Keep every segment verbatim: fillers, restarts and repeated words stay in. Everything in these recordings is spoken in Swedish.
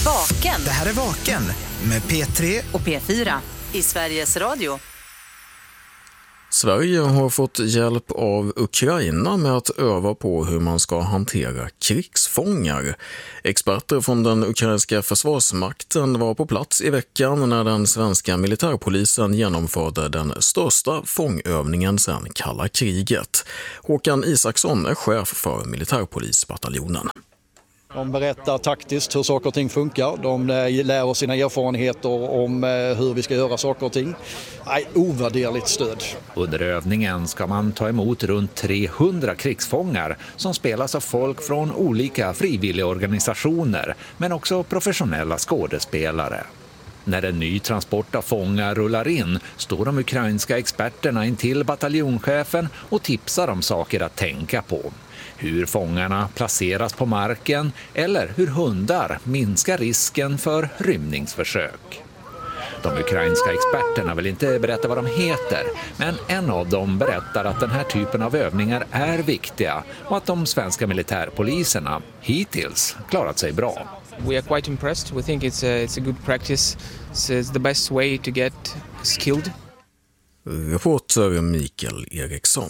Vaken. Det här är Vaken med P tre och P fyra i Sveriges Radio. Sverige har fått hjälp av Ukraina med att öva på hur man ska hantera krigsfångar. Experter från den ukrainska försvarsmakten var på plats i veckan när den svenska militärpolisen genomförde den största fångövningen sedan kalla kriget. Håkan Isaksson är chef för militärpolisbataljonen. De berättar taktiskt hur saker och ting funkar. De lär oss sina erfarenheter om hur vi ska göra saker och ting. Nej, ovärderligt stöd. Under övningen ska man ta emot runt trehundra krigsfångar som spelas av folk från olika frivilligorganisationer men också professionella skådespelare. När en ny transport av fångar rullar in står de ukrainska experterna in till bataljonschefen och tipsar om saker att tänka på. Hur fångarna placeras på marken eller hur hundar minskar risken för rymningsförsök. De ukrainska experterna vill inte berätta vad de heter, men en av dem berättar att den här typen av övningar är viktiga och att de svenska militärpoliserna hittills klarat sig bra. We are quite impressed. We think it's a, it's a good practice. It's, it's the best way to get skilled. Reporter Mikael Eriksson.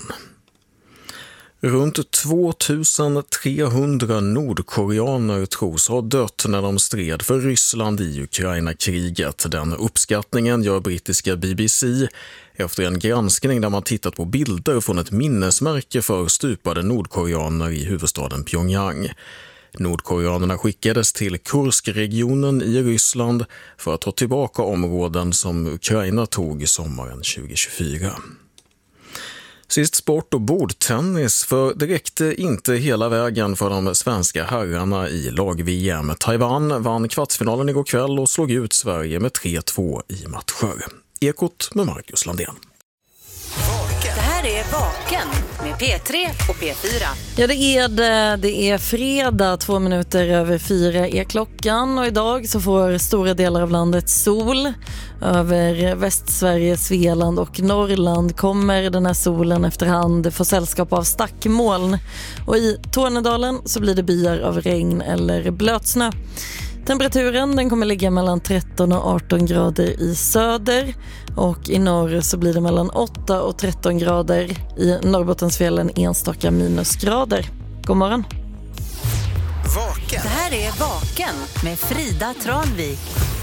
Runt tvåtusentrehundra nordkoreaner tros ha dött när de stred för Ryssland i Ukraina-kriget. Den uppskattningen gör brittiska B B C efter en granskning där man tittat på bilder från ett minnesmärke för stupade nordkoreaner i huvudstaden Pyongyang. Nordkoreanerna skickades till Kursk-regionen i Ryssland för att ta tillbaka områden som Ukraina tog sommaren tjugohundratjugofyra. Sist sport och bordtennis, för det räckte inte hela vägen för de svenska herrarna i lag-V M. Taiwan vann kvartsfinalen igår kväll och slog ut Sverige med tre två i matcher. Ekot med Marcus Landén. Det här är Vaken med P tre och P fyra. Ja, det är det. Det är fredag, två minuter över fyra är klockan och idag så får stora delar av landet sol. Över Västsverige, Svealand och Norrland kommer den här solen efterhand få sällskap av stackmoln. Och i Tornedalen så blir det byar av regn eller blötsnö. Temperaturen den kommer ligga mellan tretton och arton grader i söder och i norr så blir det mellan åtta och tretton grader, i Norrbottensfjällen enstaka minusgrader. God morgon. Vaken. Det här är Vaken med Frida Tranvik.